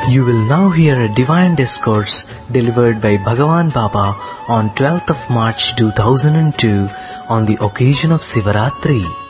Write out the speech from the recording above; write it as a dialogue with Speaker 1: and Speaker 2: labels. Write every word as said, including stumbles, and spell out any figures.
Speaker 1: You will now hear a divine discourse delivered by Bhagavan Baba on twelfth of March two thousand two on the occasion of Sivaratri.